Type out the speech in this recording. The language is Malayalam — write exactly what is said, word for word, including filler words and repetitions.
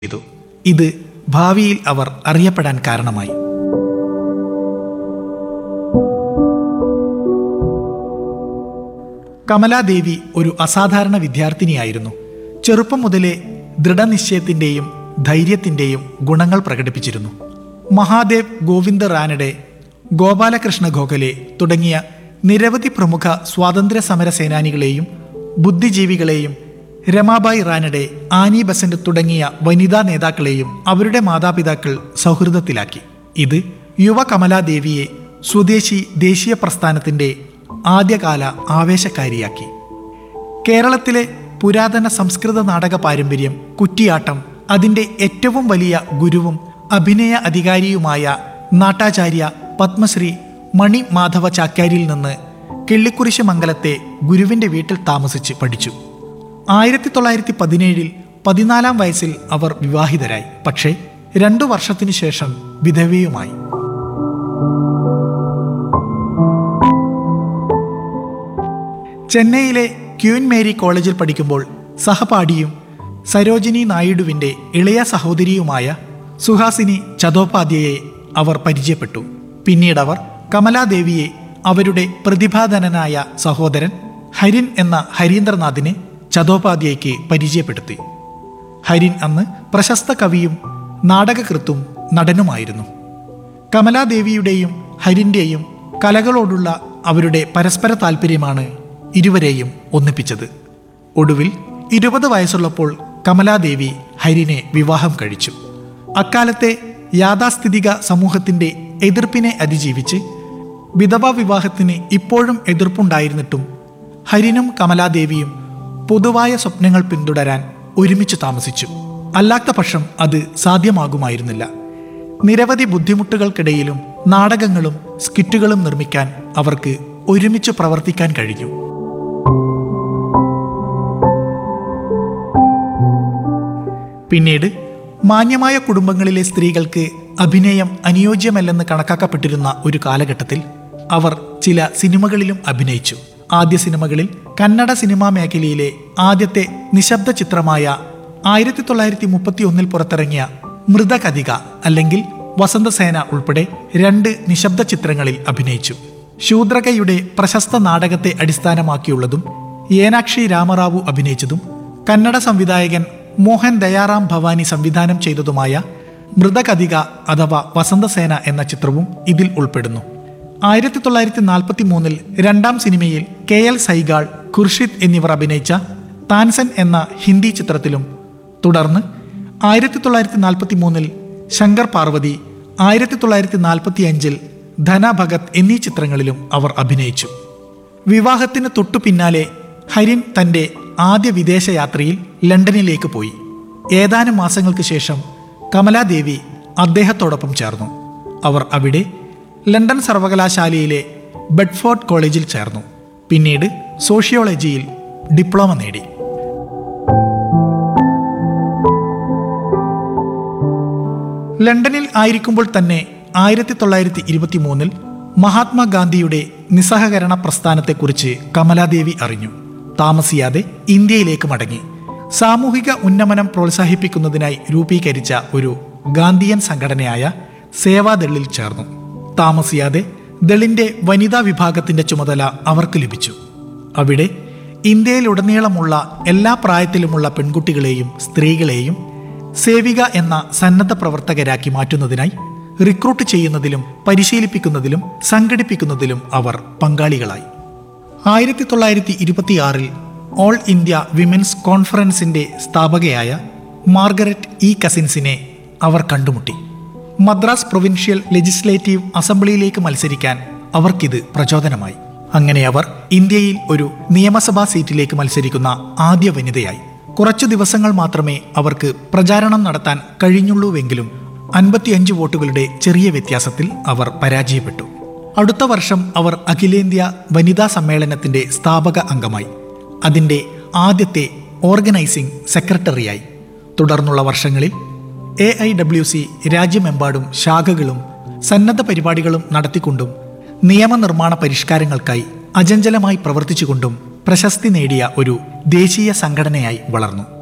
ചെയ്തു. ഇത് ഭാവിയിൽ അവർ അറിയപ്പെടാൻ കാരണമായി. കമലാദേവി ഒരു അസാധാരണ വിദ്യാർത്ഥിനിയായിരുന്നു. ചെറുപ്പം മുതലേ ദൃഢനിശ്ചയത്തിൻ്റെയും ധൈര്യത്തിൻ്റെയും ഗുണങ്ങൾ പ്രകടിപ്പിച്ചിരുന്നു. മഹാദേവ് ഗോവിന്ദ റാനഡെ, ഗോപാലകൃഷ്ണ ഗോഖലെ തുടങ്ങിയ നിരവധി പ്രമുഖ സ്വാതന്ത്ര്യ സമര സേനാനികളെയും ബുദ്ധിജീവികളെയും, രമാബായി റാനഡെ, ആനി ബസന്റ് തുടങ്ങിയ വനിതാ നേതാക്കളെയും അവരുടെ മാതാപിതാക്കൾ സൗഹൃദത്തിലാക്കി. ഇത് യുവ കമലാദേവിയെ സ്വദേശി ദേശീയ പ്രസ്ഥാനത്തിൻ്റെ ആദ്യകാല ആവേശക്കാരിയാക്കി. കേരളത്തിലെ പുരാതന സംസ്കൃത നാടക പാരമ്പര്യം, കുറ്റിയാട്ടം, അതിൻ്റെ ഏറ്റവും വലിയ ഗുരുവും അഭിനയ അധികാരിയുമായ നാട്ടാചാര്യ പത്മശ്രീ മണി മാധവ ചാക്യാരിൽ നിന്ന് കിള്ളിക്കുരിശ് മംഗലത്തെ ഗുരുവിൻ്റെ വീട്ടിൽ താമസിച്ച് പഠിച്ചു. ആയിരത്തി തൊള്ളായിരത്തി പതിനേഴിൽ പതിനാലാം വയസ്സിൽ അവർ വിവാഹിതരായി. പക്ഷേ രണ്ടു വർഷത്തിനു ശേഷം വിധവയുമായി. ചെന്നൈയിലെ ക്യൂൻ മേരി കോളേജിൽ പഠിക്കുമ്പോൾ സഹപാഠിയും സരോജിനി നായിഡുവിൻ്റെ ഇളയ സഹോദരിയുമായ സുഹാസിനി ചതോപാധ്യയെ അവർ പരിചയപ്പെട്ടു. പിന്നീടവർ കമലാദേവിയെ അവരുടെ പ്രതിഭാധനനായ സഹോദരൻ ഹരിൻ എന്ന ഹരീന്ദ്രനാഥിനെ ചതോപാധ്യയ്ക്ക് പരിചയപ്പെടുത്തി. ഹരിൻ അന്ന് പ്രശസ്ത കവിയും നാടകകൃത്തും നടനുമായിരുന്നു. കമലാദേവിയുടെയും ഹരിൻ്റെയും കലകളോടുള്ള അവരുടെ പരസ്പര താല്പര്യമാണ് ഇരുവരെയും ഒന്നിപ്പിച്ചത്. ഒടുവിൽ ഇരുപത് വയസ്സുള്ളപ്പോൾ കമലാദേവി ഹരിനെ വിവാഹം കഴിച്ചു. അക്കാലത്തെ യാഥാസ്ഥിതിക സമൂഹത്തിൻ്റെ എതിർപ്പിനെ അതിജീവിച്ച് വിധവാ വിവാഹത്തിന് ഇപ്പോഴും എതിർപ്പുണ്ടായിരുന്നിട്ടും ഹരിനും കമലാദേവിയും പൊതുവായ സ്വപ്നങ്ങൾ പിന്തുടരാൻ ഒരുമിച്ച് താമസിച്ചു. അല്ലാത്ത പക്ഷം അത് സാധ്യമാകുമായിരുന്നില്ല. നിരവധി ബുദ്ധിമുട്ടുകൾക്കിടയിലും നാടകങ്ങളും സ്കിറ്റുകളും നിർമ്മിക്കാൻ അവർക്ക് ഒരുമിച്ച് പ്രവർത്തിക്കാൻ കഴിഞ്ഞു. പിന്നീട് മാന്യമായ കുടുംബങ്ങളിലെ സ്ത്രീകൾക്ക് അഭിനയം അനുയോജ്യമല്ലെന്ന് കണക്കാക്കപ്പെട്ടിരുന്ന ഒരു കാലഘട്ടത്തിൽ അവർ ചില സിനിമകളിലും അഭിനയിച്ചു. ആദ്യ സിനിമകളിൽ കന്നഡ സിനിമാ മേഖലയിലെ ആദ്യത്തെ നിശബ്ദ ചിത്രമായ ആയിരത്തി തൊള്ളായിരത്തി മുപ്പത്തി ഒന്നിൽ പുറത്തിറങ്ങിയ മൃതകഥിക അല്ലെങ്കിൽ വസന്തസേന ഉൾപ്പെടെ രണ്ട് നിശബ്ദ ചിത്രങ്ങളിൽ അഭിനയിച്ചു. ശൂദ്രകയുടെ പ്രശസ്ത നാടകത്തെ അടിസ്ഥാനമാക്കിയുള്ളതും ഏനാക്ഷി രാമറാവു അഭിനയിച്ചതും കന്നഡ സംവിധായകൻ മോഹൻ ദയാറാം ഭവാനി സംവിധാനം ചെയ്തതുമായ മൃതകഥിക അഥവാ വസന്തസേന എന്ന ചിത്രവും ഇതിൽ ഉൾപ്പെടുന്നു. ആയിരത്തി തൊള്ളായിരത്തി നാൽപ്പത്തി മൂന്നിൽ രണ്ടാം സിനിമയിൽ കെ എൽ സൈഗാൾ, ഖുർഷിദ് എന്നിവർ അഭിനയിച്ച താൻസൻ എന്ന ഹിന്ദി ചിത്രത്തിലും, തുടർന്ന് ആയിരത്തി തൊള്ളായിരത്തി നാൽപ്പത്തി മൂന്നിൽ ശങ്കർ പാർവതി, ആയിരത്തി തൊള്ളായിരത്തി നാൽപ്പത്തി അഞ്ചിൽ ധന ഭഗത് എന്നീ ചിത്രങ്ങളിലും അവർ അഭിനയിച്ചു. വിവാഹത്തിന് തൊട്ടു പിന്നാലെ ഹരിൻ തൻ്റെ ആദ്യ വിദേശയാത്രയിൽ ലണ്ടനിലേക്ക് പോയി. ഏതാനും മാസങ്ങൾക്ക് ശേഷം കമലാദേവി അദ്ദേഹത്തോടൊപ്പം ചേർന്നു. അവർ അവിടെ ലണ്ടൻ സർവകലാശാലയിലെ ബെഡ്ഫോർഡ് കോളേജിൽ ചേർന്നു. പിന്നീട് സോഷ്യോളജിയിൽ ഡിപ്ലോമ നേടി. ലണ്ടനിൽ ആയിരിക്കുമ്പോൾ തന്നെ ആയിരത്തി തൊള്ളായിരത്തി ഇരുപത്തി മൂന്നിൽ മഹാത്മാഗാന്ധിയുടെ നിസ്സഹകരണ പ്രസ്ഥാനത്തെക്കുറിച്ച് കമലാദേവി അറിഞ്ഞു. താമസിയാതെ ഇന്ത്യയിലേക്ക് മടങ്ങി. സാമൂഹിക ഉന്നമനം പ്രോത്സാഹിപ്പിക്കുന്നതിനായി രൂപീകരിച്ച ഒരു ഗാന്ധിയൻ സംഘടനയായ സേവാദളിൽ ചേർന്നു. താമസിയാതെ ദളിന്റെ വനിതാ വിഭാഗത്തിന്റെ ചുമതല അവർക്ക് ലഭിച്ചു. അവിടെ ഇന്ത്യയിലുടനീളമുള്ള എല്ലാ പ്രായത്തിലുമുള്ള പെൺകുട്ടികളെയും സ്ത്രീകളെയും സേവിക എന്ന സന്നദ്ധ പ്രവർത്തകരാക്കി മാറ്റുന്നതിനായി റിക്രൂട്ട് ചെയ്യുന്നതിലും പരിശീലിപ്പിക്കുന്നതിലും സംഘടിപ്പിക്കുന്നതിലും അവർ പങ്കാളികളായി. ആയിരത്തി തൊള്ളായിരത്തി ഇരുപത്തിയാറിൽ all India women's കോൺഫറൻസിന്റെ സ്ഥാപകയായ Margaret E കസിൻസിനെ അവർ കണ്ടുമുട്ടി. മദ്രാസ് പ്രൊവിൻഷ്യൽ ലെജിസ്ലേറ്റീവ് അസംബ്ലിയിലേക്ക് മത്സരിക്കാൻ അവർക്കിത് പ്രചോദനമായി. അങ്ങനെ അവർ ഇന്ത്യയിൽ ഒരു നിയമസഭാ സീറ്റിലേക്ക് മത്സരിക്കുന്ന ആദ്യ വനിതയായി. കുറച്ചു ദിവസങ്ങൾ മാത്രമേ അവർക്ക് പ്രചാരണം നടത്താൻ കഴിഞ്ഞുള്ളൂവെങ്കിലും അൻപത്തിയഞ്ച് വോട്ടുകളുടെ ചെറിയ വ്യത്യാസത്തിൽ അവർ പരാജയപ്പെട്ടു. അടുത്ത വർഷം അവർ അഖിലേന്ത്യാ വനിതാ സമ്മേളനത്തിന്റെ സ്ഥാപക അംഗമായി. അതിൻ്റെ ആദ്യത്തെ ഓർഗനൈസിംഗ് സെക്രട്ടറിയായി. തുടർന്നുള്ള വർഷങ്ങളിൽ എ ഐ ഡബ്ല്യു സി രാജ്യമെമ്പാടും ശാഖകളും സന്നദ്ധ പരിപാടികളും നടത്തിക്കൊണ്ടും നിയമനിർമ്മാണ പരിഷ്കാരങ്ങൾക്കായി അചഞ്ചലമായി പ്രവർത്തിച്ചുകൊണ്ടും പ്രശസ്തി നേടിയ ഒരു ദേശീയ സംഘടനയായി വളർന്നു.